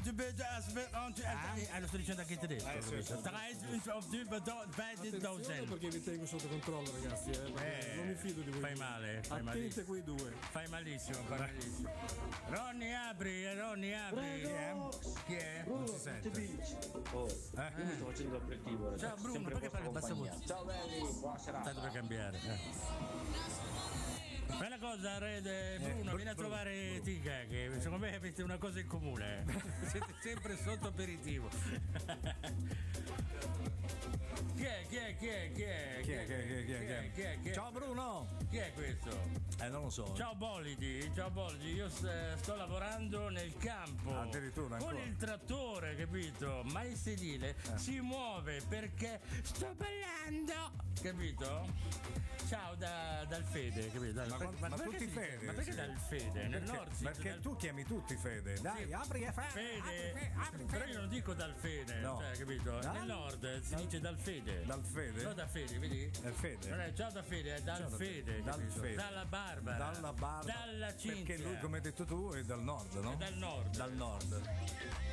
lo sto dicendo anche in tedesco. 23.000. Perché vi tengo sotto controllo, ragazzi. Non mi fido di voi. Fai male. Attente quei due. Fai malissimo. Ronny, apri. Chi è? Bruno, non si io mi sto facendo l'aperitivo. Ciao Bruno, perché parli bassa voce? Ciao belli, buona serata. Tanto per cambiare. Fai una cosa, Bruno, vieni a trovare Tica, che secondo me avete una cosa in comune. Siete sempre sotto aperitivo. Chi è? Ciao Bruno! Chi è questo? Non lo so. Ciao Bolidi, io sto lavorando nel campo. Addirittura con ancora. il trattore, capito? Ma il sedile si muove perché sto ballando, capito? Ciao dal Fede, capito? Ma tutti Fede? Ma perché dal Fede? Nel nord perché tu chiami tutti Fede. Dai, sì. apri e Fede. Però io non dico dal Fede, no. cioè, capito? Nel nord si dice dal Fede. Dal Fede? No, da Fede, vedi? Dal Fede. Non è ciao da Fede, è dal Fede. Dal Fede. Dalla Barbara. Dalla Cinzia. Perché lui, come hai detto tu, è dal nord, no? È dal nord. Dal nord.